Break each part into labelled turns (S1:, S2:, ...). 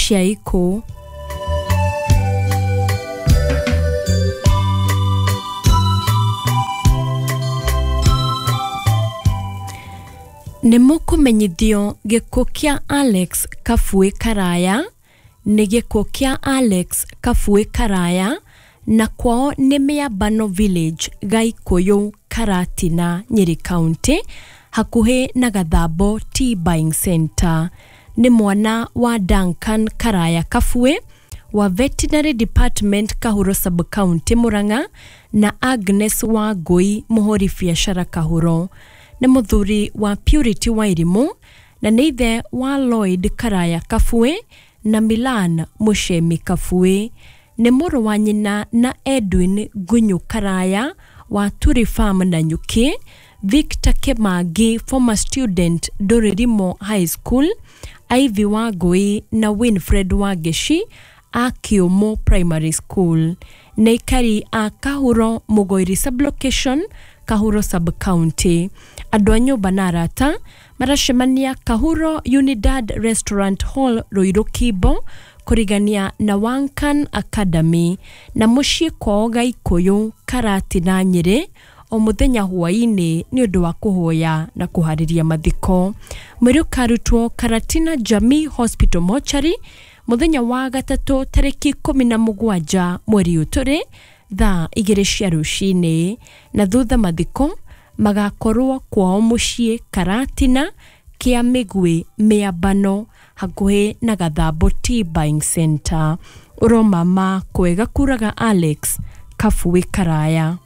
S1: ciaiko. Nimukumenyithio gikuo kia Alex Kafue Karaya ni gikuo kia Alex Kafue Karaya na kwao ni Miabano Village Gaikuyu Karatina Nyeri County hakuhe na Gathabo Tea Buying Center. Ni mwana wa Duncan Karaya Kafue wa Veterinary Department Kahuro Sub County Murang'a na Agnes wa Goi Muhori Biashara Kahuro. Ni muthuri wa Purity Wairimu na neithe wa Lloyd Karaya Kafue na Milan Mushemi Kafue. Ni muru wa nyina na Edwin Gunyu Karaya wa Turi Farm na Nyuki, Victor Kemagi former student Doririmo High School, Ivy wa Goi na Winfred wa Geshi a Kiomo Primary School. Neikari a Kahuro Mugoiri Sublocation Kahuro Sub County. Adwanyo banarata marashemania Kahuro Unidad Restaurant Hall Ruiru Kibo kurigania na Wankan Academy na mushie kwao Gaikuyu Karatina Nyeri o muthenya huaini ni undu wa kuhoya na kuhariria mathiko. Mwiri ukarutwo Karatina Jamii Hospital Mortuary muthenya wa gatatu tariki 17 mweri uturi thaa 2 cia rucini na thutha mathiko magakorwo kwao mushie Karatina kia Migwi Miabano hakuhe na Gathabo Tea Buying Center. Uromama kwega kuraga Alex Kafue Karaya.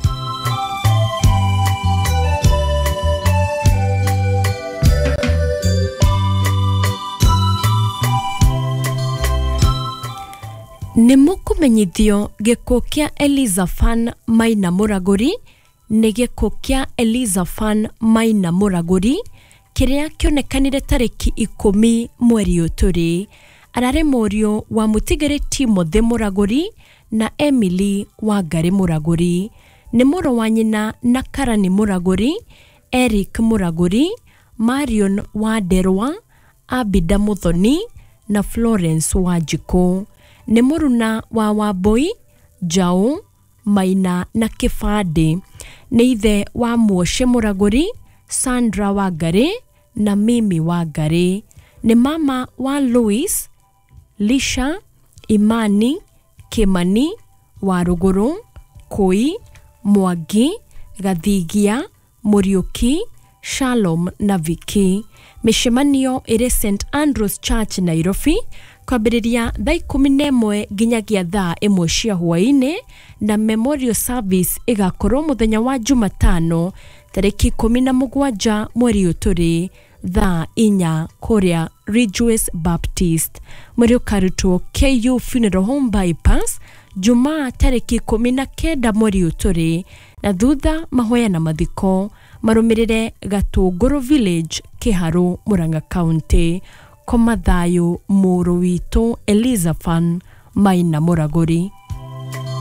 S1: Nimukumenyithio gikuo kia Elizaphan Maina Muraguri ni gikuo kia Elizaphan Maina Muraguri kiria kionekanire tariki 10 mweri uturi. Arare morio wa Mutigere Timothy Muraguri na Emily Wangari Muraguri. Ni muru wa nyina na Karani Muraguri, Eric Muraguri, Marion Waderwa, Abida Muthoni na Florence Wajiko. Ni muruna wa Waboi, Jau, Maina na Kifade. Ni ithe wa Mwoshe Muraguri, Sandra Wangari na Mimi Wangari. Ni mama wa Louis, Lisha, Imani, Kimani, Waruguru, Koi, Mwagi, Gathigia, Muriuki, Shalom na Viki. Mishemanio ire St. Andrews Church Nairobi kwambiriria thaa 11 nginyagia thaa 1 cia huaini na memorial service igakorwo muthenya wa Jumatano tariki 17 mweri uturi thaa 4 kuria Ridgeways Baptist. Mweri ukarutwo KU Funeral Home Bypass Jumaa tariki 19 mweri uturi na thutha mahoya na mathiko marumirire Gatunguru Village Kiharu Murang'a County. Komathayo muru wito Elizaphan Maina Muraguri.